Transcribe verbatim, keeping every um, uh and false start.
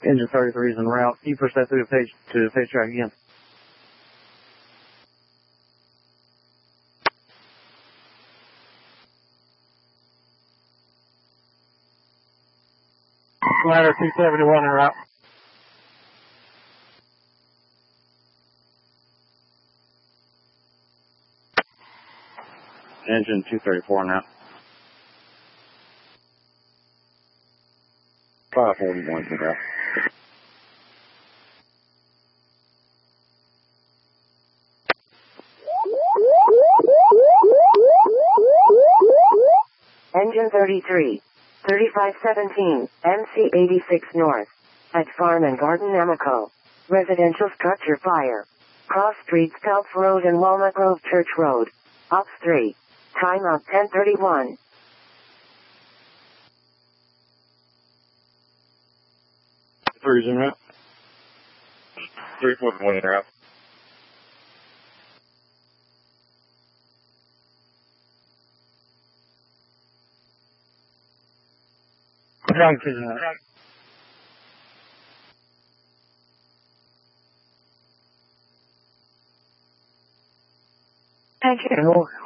Engine thirty-three is en route. Can you push that through the page to the page track again? Ladder two seventy-one en route. Engine two thirty-four now. five forty-one en route. Engine thirty-three, thirty-five seventeen, M C eighty-six North. At Farm and Garden Amoco. Residential structure fire. Cross Streets, Peltz Road and Walnut Grove Church Road. Ops three. Timeout ten thirty-one. Three is en route. three forty-one en route. Drunk is en route. Thank you.